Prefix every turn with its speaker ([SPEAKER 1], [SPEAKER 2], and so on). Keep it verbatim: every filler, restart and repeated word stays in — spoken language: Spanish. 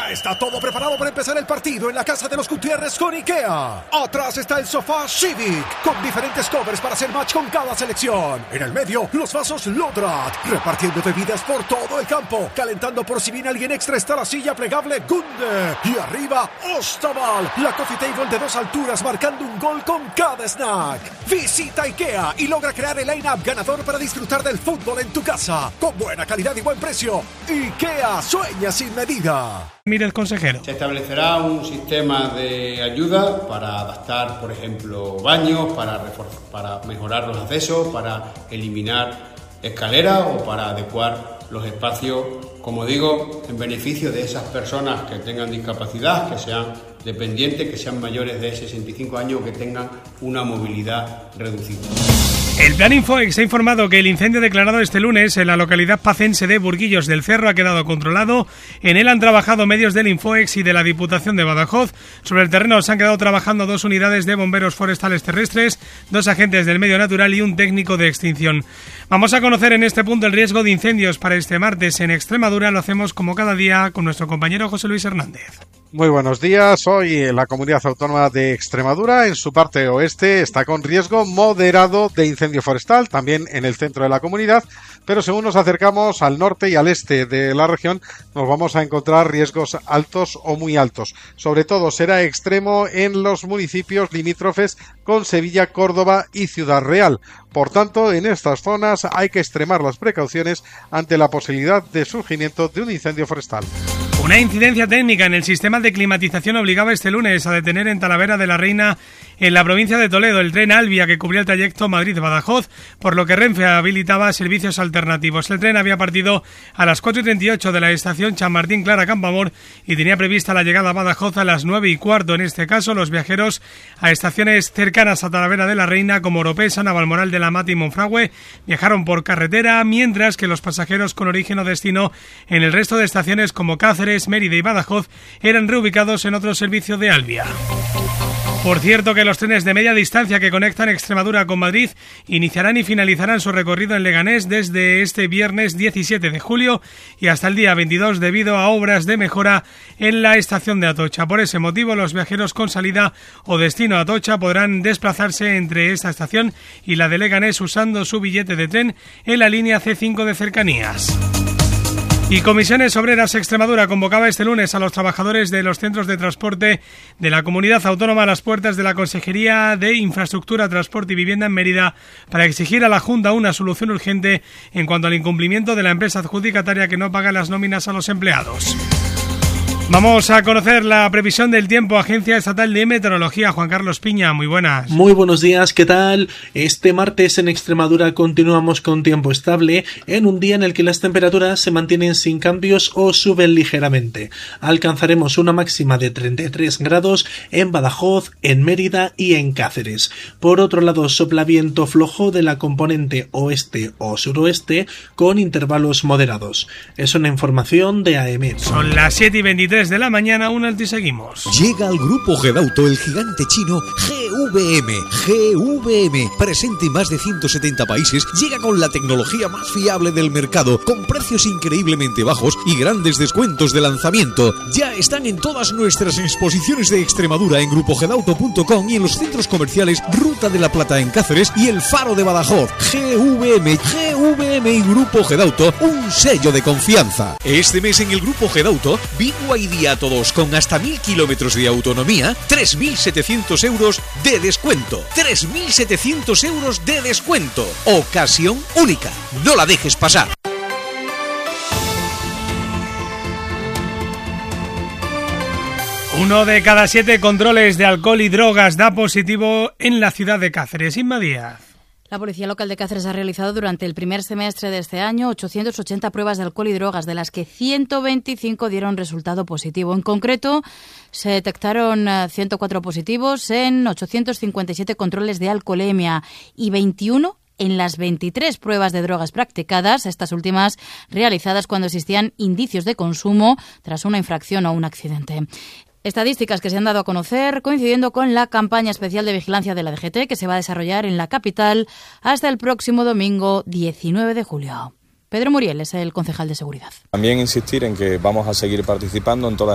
[SPEAKER 1] Ya está todo preparado para empezar el partido en la casa de los Gutiérrez con IKEA. Atrás está el sofá Civic, con diferentes covers para hacer match con cada selección. En el medio, los vasos Lodrat, repartiendo bebidas por todo el campo. Calentando por si viene alguien extra está la silla plegable Gunde. Y arriba, Ostaval, la coffee table de dos alturas marcando un gol con cada snack. Visita IKEA y logra crear el line-up ganador para disfrutar del fútbol en tu casa. Con buena calidad y buen precio. IKEA, sueña sin medida.
[SPEAKER 2] Mire el consejero.
[SPEAKER 3] Se establecerá un sistema de ayuda para adaptar, por ejemplo, baños, para, reforzar, para mejorar los accesos, para eliminar escaleras o para adecuar los espacios, como digo, en beneficio de esas personas que tengan discapacidad, que sean dependientes, que sean mayores de sesenta y cinco años o que tengan una movilidad reducida.
[SPEAKER 2] El Plan Infoex ha informado que el incendio declarado este lunes en la localidad pacense de Burguillos del Cerro ha quedado controlado. En él han trabajado medios del Infoex y de la Diputación de Badajoz. Sobre el terreno se han quedado trabajando dos unidades de bomberos forestales terrestres, dos agentes del medio natural y un técnico de extinción. Vamos a conocer en este punto el riesgo de incendios para este martes en Extremadura. Lo hacemos como cada día con nuestro compañero José Luis Hernández.
[SPEAKER 4] Muy buenos días. Hoy la comunidad autónoma de Extremadura, en su parte oeste, está con riesgo moderado de incendio forestal, también en el centro de la comunidad, pero según nos acercamos al norte y al este de la región, nos vamos a encontrar riesgos altos o muy altos. Sobre todo será extremo en los municipios limítrofes con Sevilla, Córdoba y Ciudad Real. Por tanto, en estas zonas hay que extremar las precauciones ante la posibilidad de surgimiento de un incendio forestal.
[SPEAKER 2] Una incidencia técnica en el sistema de climatización obligaba este lunes a detener en Talavera de la Reina, en la provincia de Toledo, el tren Albia que cubría el trayecto Madrid-Badajoz, por lo que Renfe habilitaba servicios alternativos. El tren había partido a las cuatro y treinta y ocho de la estación Chamartín Clara Campoamor y tenía prevista la llegada a Badajoz a las nueve y cuarto. En este caso, los viajeros a estaciones cercanas a Talavera de la Reina, como Oropesa, Navalmoral de la Mata y Monfragüe, viajaron por carretera, mientras que los pasajeros con origen o destino en el resto de estaciones como Cáceres, Mérida y Badajoz eran reubicados en otro servicio de Albia. Por cierto que los trenes de media distancia que conectan Extremadura con Madrid iniciarán y finalizarán su recorrido en Leganés desde este viernes diecisiete de julio y hasta el día veintidós debido a obras de mejora en la estación de Atocha. Por ese motivo, los viajeros con salida o destino a Atocha podrán desplazarse entre esta estación y la de Leganés usando su billete de tren en la línea ce cinco de cercanías. Y Comisiones Obreras Extremadura convocaba este lunes a los trabajadores de los centros de transporte de la comunidad autónoma a las puertas de la Consejería de Infraestructura, Transporte y Vivienda en Mérida para exigir a la Junta una solución urgente en cuanto al incumplimiento de la empresa adjudicataria que no paga las nóminas a los empleados. Vamos a conocer la previsión del tiempo. Agencia Estatal de Meteorología, Juan Carlos Piña, muy buenas.
[SPEAKER 5] Muy buenos días, ¿qué tal? Este martes en Extremadura continuamos con tiempo estable, en un día en el que las temperaturas se mantienen sin cambios o suben ligeramente. Alcanzaremos una máxima de treinta y tres grados en Badajoz, en Mérida y en Cáceres. Por otro lado, sopla viento flojo de la componente oeste o suroeste con intervalos moderados. Es una información de A M.
[SPEAKER 2] Son las siete y veintitrés de la mañana, un alto y seguimos.
[SPEAKER 6] Llega al grupo Gedauto el gigante chino G V M. G V M, presente en más de ciento setenta países, llega con la tecnología más fiable del mercado, con precios increíblemente bajos y grandes descuentos de lanzamiento. Ya están en todas nuestras exposiciones de Extremadura en grupo gedauto punto com y en los centros comerciales Ruta de la Plata en Cáceres y El Faro de Badajoz. G V M, G V M y Grupo Gedauto, un sello de confianza. Este mes en el grupo Gedauto, Big Wide día a todos con hasta mil kilómetros de autonomía, tres mil setecientos euros de descuento. tres mil setecientos euros de descuento. Ocasión única. No la dejes pasar.
[SPEAKER 2] Uno de cada siete controles de alcohol y drogas da positivo en la ciudad de Cáceres. Inma Díaz.
[SPEAKER 7] La Policía Local de Cáceres ha realizado durante el primer semestre de este año ochocientas ochenta pruebas de alcohol y drogas, de las que ciento veinticinco dieron resultado positivo. En concreto, se detectaron ciento cuatro positivos en ochocientos cincuenta y siete controles de alcoholemia y veintiuno en las veintitrés pruebas de drogas practicadas, estas últimas realizadas cuando existían indicios de consumo tras una infracción o un accidente. Estadísticas que se han dado a conocer coincidiendo con la campaña especial de vigilancia de la D G T que se va a desarrollar en la capital hasta el próximo domingo diecinueve de julio. Pedro Muriel es el concejal de seguridad.
[SPEAKER 8] También insistir en que vamos a seguir participando en todas